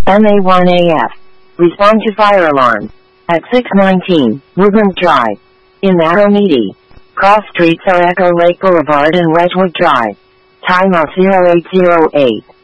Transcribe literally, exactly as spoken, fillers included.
M A one A F. Respond to fire alarm. At six nineteen, Woodland Drive. In Alameda. Cross streets are Echo Lake Boulevard and Wedgewood Drive. Time of zero eight zero eight.